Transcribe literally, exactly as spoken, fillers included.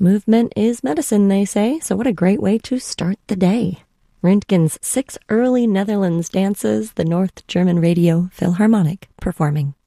Movement is medicine, they say, so what a great way to start the day. Röntgen's six early Netherlands dances, the North German Radio Philharmonic performing.